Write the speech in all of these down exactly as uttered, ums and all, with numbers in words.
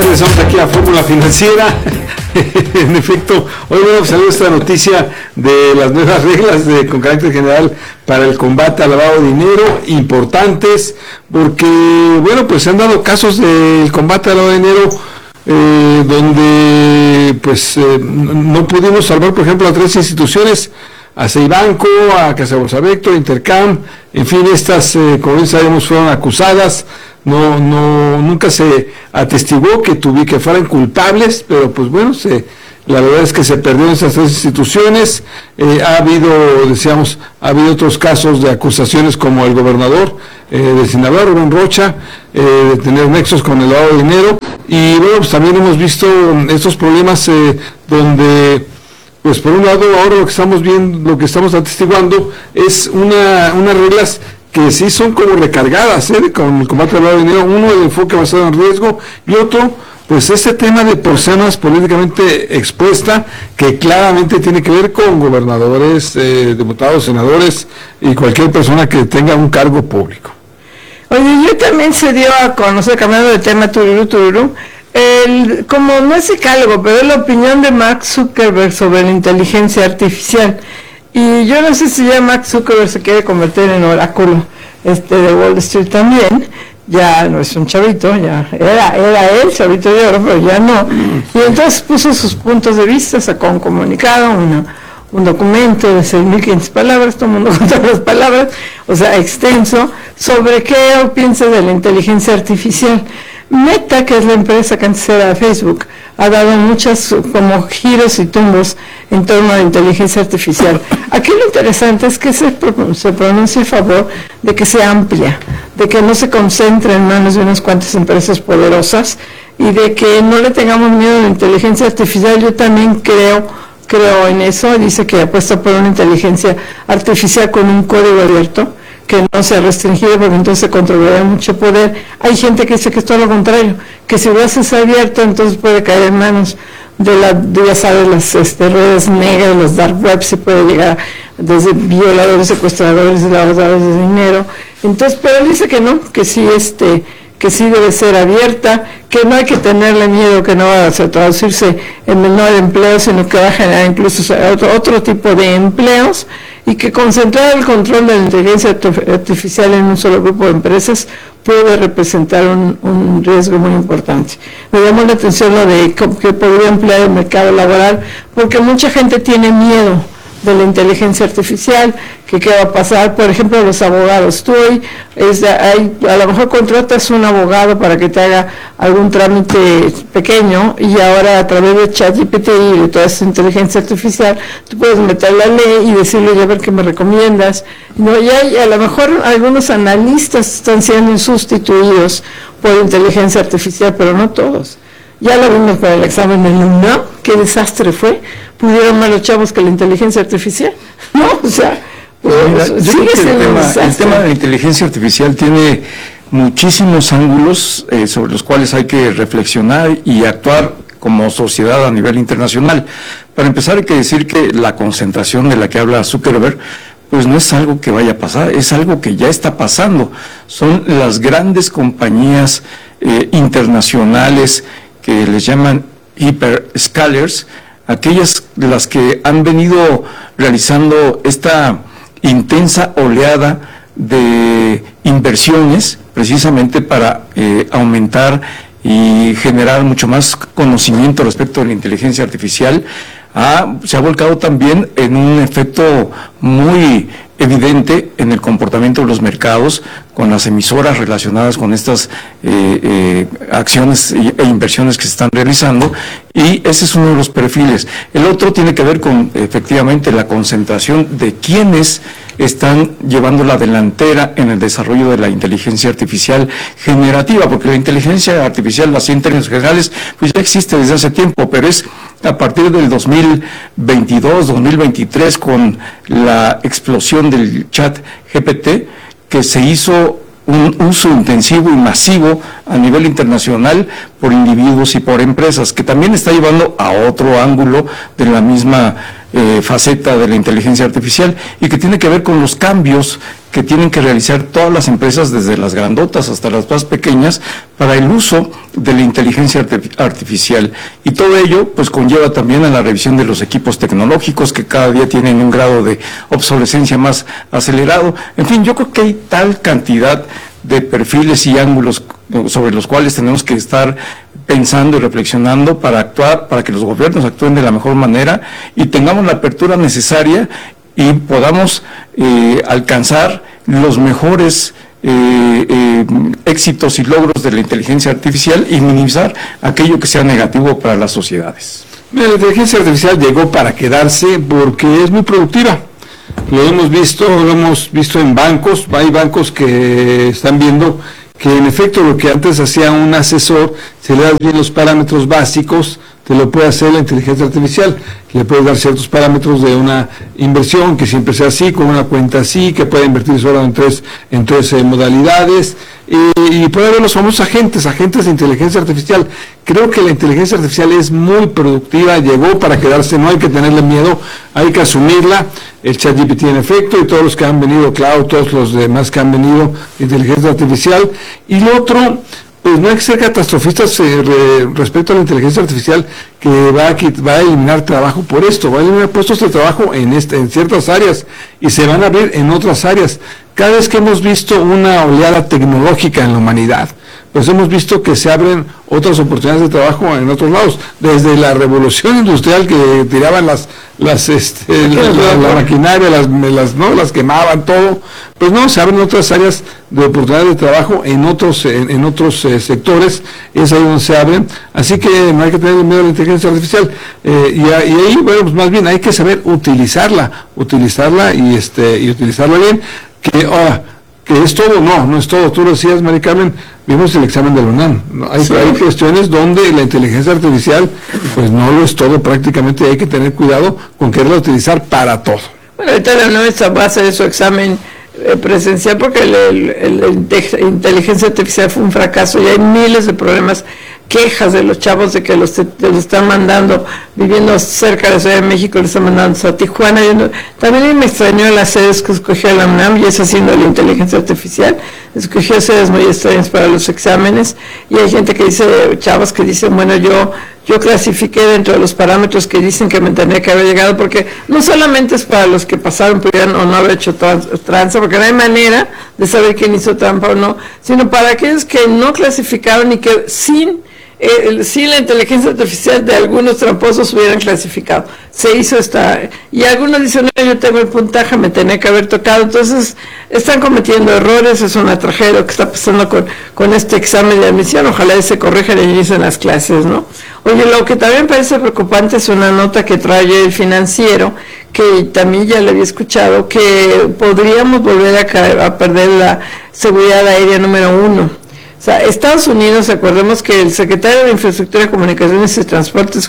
ya regresamos aquí a Fórmula Financiera. En efecto, hoy vamos a ver esta noticia de las nuevas reglas de, con carácter general para el combate al lavado de dinero, importantes, porque, bueno, pues se han dado casos del combate al lavado de dinero eh, donde, pues, eh, no pudimos salvar, por ejemplo, a tres instituciones, a Seibanco, a Casa Bolsa Vector, Intercam, en fin, estas, eh, como bien sabemos, fueron acusadas. No, no, nunca se atestiguó que tuvi, que fueran culpables, pero pues bueno, se, la verdad es que se perdieron esas tres instituciones. Eh, ha habido, decíamos, ha habido otros casos de acusaciones como el gobernador eh, de Sinaloa, Rubén Rocha, eh, de tener nexos con el lavado de dinero, y bueno, pues también hemos visto estos problemas eh, donde, pues por un lado, ahora lo que estamos viendo, lo que estamos atestiguando es una, unas reglas que sí son como recargadas, ¿eh? Con el combate al lavado de dinero, uno el enfoque basado en riesgo y otro, pues este tema de personas políticamente expuesta, que claramente tiene que ver con gobernadores, eh, diputados, senadores y cualquier persona que tenga un cargo público. Oye, yo también se dio a conocer, cambiando de tema, tururú, tururú, el, como no es decálogo, pero es la opinión de Mark Zuckerberg sobre la inteligencia artificial. Y yo no sé si ya Mark Zuckerberg se quiere convertir en oráculo este de Wall Street también. Ya no es un chavito, ya era era él, chavito de oro, pero ya no. Y entonces puso sus puntos de vista, sacó un comunicado, una, un documento de seis mil quinientas palabras, todo el mundo con todas las palabras, o sea, extenso, sobre qué piensa de la inteligencia artificial. Meta, que es la empresa que antes era Facebook, ha dado muchas como giros y tumbos en torno a la inteligencia artificial. Aquí lo interesante es que se, se pronuncia a favor de que sea amplia, de que no se concentre en manos de unas cuantas empresas poderosas y de que no le tengamos miedo a la inteligencia artificial. Yo también creo, creo en eso. Dice que apuesta por una inteligencia artificial con un código abierto, que no sea restringido, porque entonces se controlaría mucho poder. Hay gente que dice que es todo lo contrario, que si lo haces abierto, entonces puede caer en manos de la, de, ya sabes, las este, redes negras, los dark web, se puede llegar desde violadores, secuestradores, lavadores de dinero. Entonces, pero él dice que no, que sí, este, que sí debe ser abierta, que no hay que tenerle miedo, que no va a traducirse en menor empleo, sino que va a generar incluso otro, otro tipo de empleos, y que concentrar el control de la inteligencia artificial en un solo grupo de empresas puede representar un, un riesgo muy importante. Me llamó la atención lo de que podría emplear el mercado laboral, porque mucha gente tiene miedo de la inteligencia artificial, que qué va a pasar. Por ejemplo, los abogados, tú hoy es, hay, a lo mejor contratas un abogado para que te haga algún trámite pequeño, y ahora a través de ChatGPT y de toda esa inteligencia artificial, tú puedes meter la ley y decirle, ya ver qué me recomiendas. No, y hay, a lo mejor algunos analistas están siendo sustituidos por inteligencia artificial, pero no todos. Ya lo vimos para el examen del UNAM, qué desastre fue. Pudieron más los chavos que la inteligencia artificial, ¿no? O sea, pues mira, yo creo que el tema, el tema de la inteligencia artificial tiene muchísimos ángulos eh, sobre los cuales hay que reflexionar y actuar como sociedad a nivel internacional. Para empezar, hay que decir que la concentración de la que habla Zuckerberg, pues no es algo que vaya a pasar, es algo que ya está pasando. Son las grandes compañías eh, internacionales que les llaman hyperscalers, aquellas de las que han venido realizando esta intensa oleada de inversiones precisamente para eh, aumentar y generar mucho más conocimiento respecto de la inteligencia artificial. Ah, se ha volcado también en un efecto muy evidente en el comportamiento de los mercados, con las emisoras relacionadas con estas eh, eh, acciones e inversiones que se están realizando, y ese es uno de los perfiles. El otro tiene que ver con efectivamente la concentración de quienes están llevando la delantera en el desarrollo de la inteligencia artificial generativa, porque la inteligencia artificial, así en términos generales, pues ya existe desde hace tiempo, pero es a partir del dos mil veintidós, dos mil veintitrés, con la explosión del chat G P T, que se hizo un uso intensivo y masivo a nivel internacional por individuos y por empresas, que también está llevando a otro ángulo de la misma eh, faceta de la inteligencia artificial y que tiene que ver con los cambios que tienen que realizar todas las empresas, desde las grandotas hasta las más pequeñas, para el uso de la inteligencia artificial. Y todo ello pues conlleva también a la revisión de los equipos tecnológicos, que cada día tienen un grado de obsolescencia más acelerado. En fin, yo creo que hay tal cantidad de perfiles y ángulos sobre los cuales tenemos que estar pensando y reflexionando para actuar, para que los gobiernos actúen de la mejor manera y tengamos la apertura necesaria y podamos eh, alcanzar los mejores eh, eh, éxitos y logros de la inteligencia artificial y minimizar aquello que sea negativo para las sociedades. Mira, la inteligencia artificial llegó para quedarse porque es muy productiva. Lo hemos visto, lo hemos visto en bancos. Hay bancos que están viendo que en efecto lo que antes hacía un asesor, si le das bien los parámetros básicos, te lo puede hacer la inteligencia artificial. Le puedes dar ciertos parámetros de una inversión que siempre sea así, con una cuenta así, que pueda invertir solo en tres, en tres eh, modalidades, y, y puede haber los famosos agentes, agentes de inteligencia artificial. Creo que la inteligencia artificial es muy productiva, llegó para quedarse, no hay que tenerle miedo, hay que asumirla. El ChatGPT en efecto, y todos los que han venido, Cloud, todos los demás que han venido, inteligencia artificial. Y lo otro, pues no hay que ser catastrofistas eh, re, respecto a la inteligencia artificial, que va a, va a eliminar trabajo por esto, va a eliminar puestos de trabajo en, este, en ciertas áreas y se van a abrir en otras áreas. Cada vez que hemos visto una oleada tecnológica en la humanidad, pues hemos visto que se abren otras oportunidades de trabajo en otros lados, desde la revolución industrial que tiraban las las este la, la, la maquinaria, las, las no las quemaban todo, pues no, se abren otras áreas de oportunidades de trabajo en otros en, en otros eh, sectores, es ahí donde se abren, así que no hay que tener miedo a la inteligencia artificial, eh, y, y ahí, bueno, pues más bien hay que saber utilizarla, utilizarla y este y utilizarla bien, que ahora, que es todo, no, no es todo, tú lo decías, Mari Carmen, vimos el examen de la UNAM, ¿no? Hay, sí. hay cuestiones donde la inteligencia artificial, pues no lo es todo, prácticamente hay que tener cuidado con quererla utilizar para todo. Bueno, ahorita la UNAM está a hacer su examen eh, presencial porque la inteligencia artificial fue un fracaso y hay miles de problemas, quejas de los chavos de que los, te, los están mandando, viviendo cerca de la Ciudad de México, les están mandando a Tijuana. Yo no, también me extrañó las sedes que escogió la UNAM, y es haciendo la inteligencia artificial, escogió sedes muy extrañas para los exámenes, y hay gente que dice, chavos que dicen, bueno, yo yo clasifiqué dentro de los parámetros que dicen que me tendría que haber llegado, porque no solamente es para los que pasaron pudieran o no haber hecho tranza, porque no hay manera de saber quién hizo trampa o no, sino para aquellos que no clasificaron y que sin Eh, si la inteligencia artificial de algunos tramposos hubieran clasificado. Se hizo esta, y algunos dicen, no, yo tengo el puntaje, me tenía que haber tocado. Entonces están cometiendo errores, es una tragedia lo que está pasando con, con este examen de admisión. Ojalá se corrijan y inicien las clases, ¿no? Oye, lo que también parece preocupante es una nota que trae el Financiero, que también ya le había escuchado, que podríamos volver a, caer, a perder la seguridad aérea número uno. O sea, Estados Unidos, acordemos que el secretario de Infraestructura, Comunicaciones y Transportes,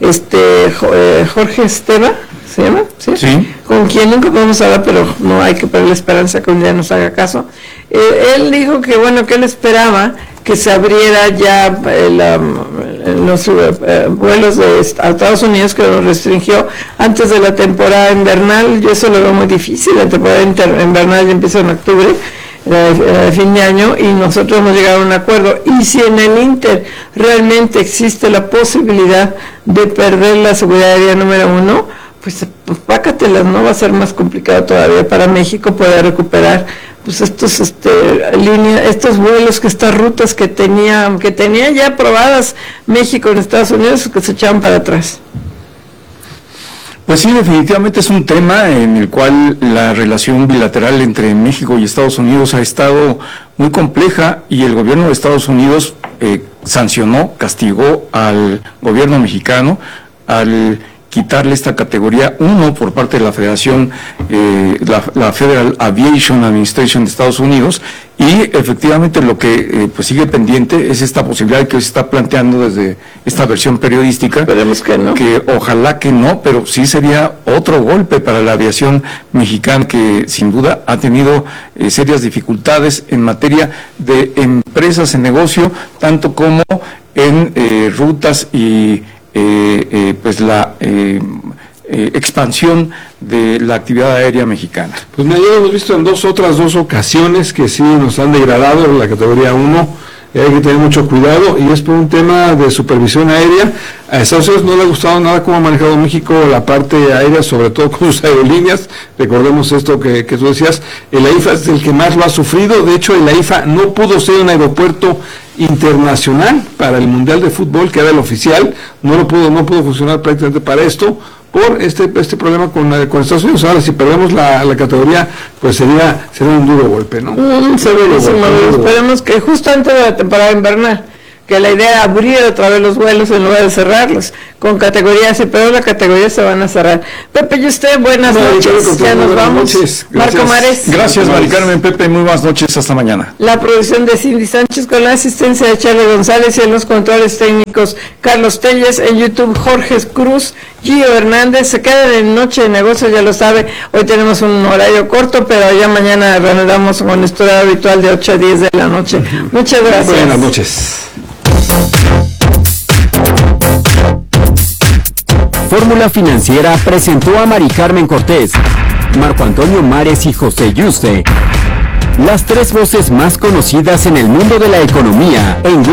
este Jorge Esteva, ¿se llama? ¿Sí? Sí. Con quien nunca podemos hablar, pero no hay que perder la esperanza que un día nos haga caso. Eh, él dijo que, bueno, que él esperaba que se abriera ya el, um, los uh, vuelos de Estados Unidos, que lo restringió antes de la temporada invernal. Yo eso lo veo muy difícil, la temporada invernal ya empieza en octubre, de fin de año, y nosotros hemos llegado a un acuerdo. Y si en el Inter realmente existe la posibilidad de perder la seguridad aérea número uno, pues, pues pácatelas, ¿no? Va a ser más complicado todavía para México poder recuperar pues estos este líneas, estos vuelos, que estas rutas que tenía, que tenía ya aprobadas México en Estados Unidos, que se echaban para atrás. Pues sí, definitivamente es un tema en el cual la relación bilateral entre México y Estados Unidos ha estado muy compleja, y el gobierno de Estados Unidos eh, sancionó, castigó al gobierno mexicano al quitarle esta categoría uno por parte de la Federación, eh, la, la Federal Aviation Administration de Estados Unidos, y efectivamente lo que eh, pues sigue pendiente es esta posibilidad que se está planteando desde esta versión periodística. Esperemos que no. Que ojalá que no, pero sí sería otro golpe para la aviación mexicana, que sin duda ha tenido eh, serias dificultades en materia de empresas en negocio, tanto como en eh, rutas y eh, eh, pues la eh, eh, expansión de la actividad aérea mexicana. Pues me hemos visto en dos otras dos ocasiones que sí nos han degradado en la categoría uno. Hay que tener mucho cuidado, y es por un tema de supervisión aérea. A Estados Unidos no le ha gustado nada cómo ha manejado México la parte aérea, sobre todo con sus aerolíneas. Recordemos esto que, que tú decías, el AIFA es el que más lo ha sufrido. De hecho, el AIFA no pudo ser un aeropuerto internacional para el Mundial de Fútbol, que era el oficial, no lo pudo, no pudo funcionar prácticamente para esto, por este este problema con, con Estados Unidos. Ahora, si perdemos la, la categoría, pues sería sería un duro golpe, ¿no? Mm, segurísimo. Esperemos que justo antes de la temporada invernal, que la idea era abrir otra vez los vuelos en lugar de cerrarlos, con categorías, pero la categoría se van a cerrar. Pepe, y usted, buenas no, noches, ya nos vamos. Noches. Marco Mares. Gracias, Mari Carmen, Pepe, muy buenas noches, hasta mañana. La producción de Cindy Sánchez con la asistencia de Charlie González, y en los controles técnicos Carlos Telles, en YouTube Jorge Cruz, Gio Hernández. Se quedan en Noche de Negocios, ya lo sabe, hoy tenemos un horario corto, pero ya mañana reanudamos con nuestro horario habitual de ocho a diez de la noche. Uh-huh. Muchas gracias. Buenas noches. Fórmula Financiera presentó a Mari Carmen Cortés, Marco Antonio Mares y José Yuste, las tres voces más conocidas en el mundo de la economía en